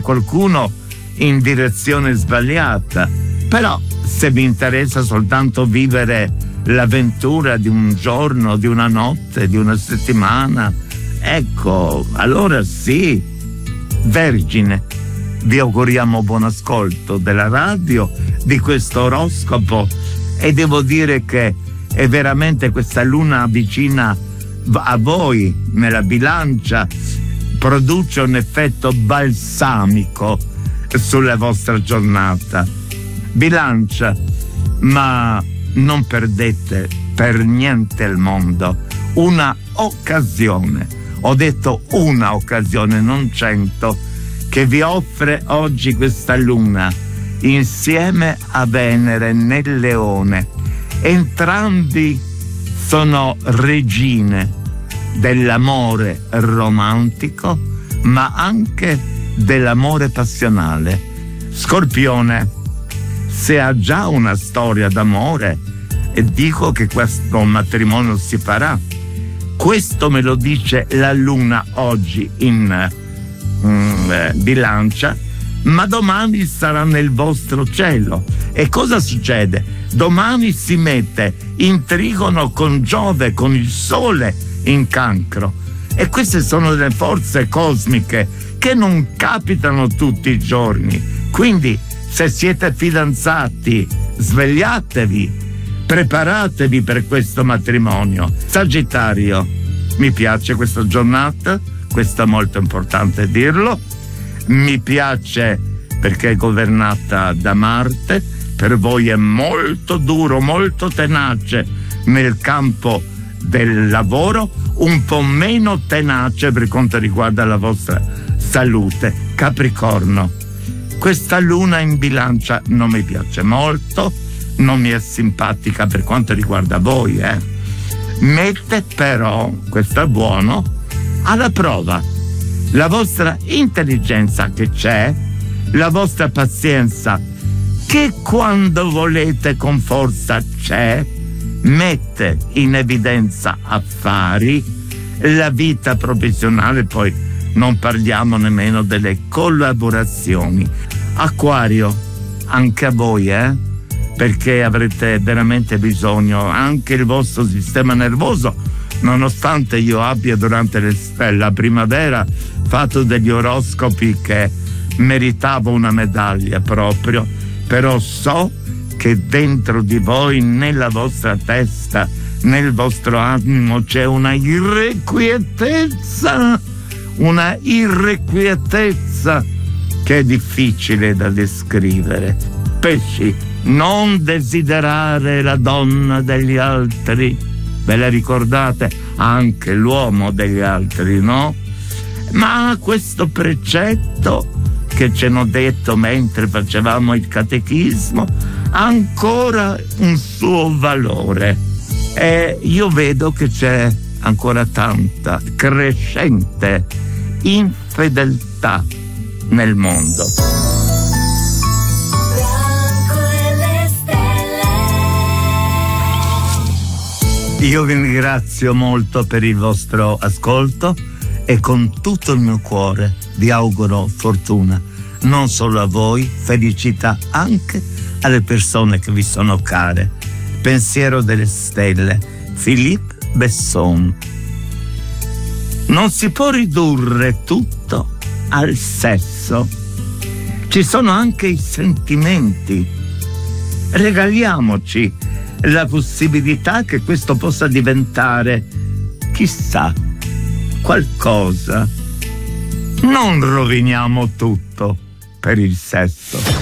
qualcuno in direzione sbagliata. Però se vi interessa soltanto vivere l'avventura di un giorno, di una notte, di una settimana, ecco, allora sì, Vergine, vi auguriamo buon ascolto della radio, di questo oroscopo, e devo dire che è veramente questa luna vicina a voi nella bilancia produce un effetto balsamico sulla vostra giornata. Bilancia, ma non perdete per niente al mondo una occasione, ho detto una occasione, non 100, che vi offre oggi questa luna insieme a Venere nel Leone. Entrambi sono regine dell'amore romantico, ma anche dell'amore passionale. Scorpione, se ha già una storia d'amore, dico che questo matrimonio si farà. Questo me lo dice la luna oggi in bilancia, ma domani sarà nel vostro cielo. E cosa succede? Domani si mette in trigono con Giove, con il Sole in Cancro, e queste sono delle forze cosmiche che non capitano tutti i giorni. Quindi se siete fidanzati, svegliatevi, preparatevi per questo matrimonio. Sagittario, mi piace questa giornata, questo è molto importante dirlo, mi piace perché è governata da Marte, per voi è molto duro, molto tenace nel campo del lavoro, un po' meno tenace per quanto riguarda la vostra salute. Capricorno, questa luna in bilancia non mi piace molto, non mi è simpatica per quanto riguarda voi, Mette però, questo è buono, alla prova la vostra intelligenza che c'è, la vostra pazienza che quando volete con forza c'è, mette in evidenza affari, la vita professionale, poi non parliamo nemmeno delle collaborazioni. Acquario, anche a voi, perché avrete veramente bisogno, anche il vostro sistema nervoso, nonostante io abbia durante la primavera fatto degli oroscopi che meritavo una medaglia proprio, però so che dentro di voi, nella vostra testa, nel vostro animo c'è una irrequietezza che è difficile da descrivere. Pesci, non desiderare la donna degli altri, ve la ricordate? Anche l'uomo degli altri, no? Ma questo precetto che ci hanno detto mentre facevamo il catechismo ha ancora un suo valore, e io vedo che c'è ancora tanta crescente infedeltà nel mondo. Io vi ringrazio molto per il vostro ascolto e con tutto il mio cuore vi auguro fortuna, non solo a voi, felicità anche alle persone che vi sono care. Pensiero delle stelle, Philippe Besson. Non si può ridurre tutto al sesso, ci sono anche i sentimenti. Regaliamoci la possibilità che questo possa diventare, chissà, qualcosa. Non roviniamo tutto per il sesso.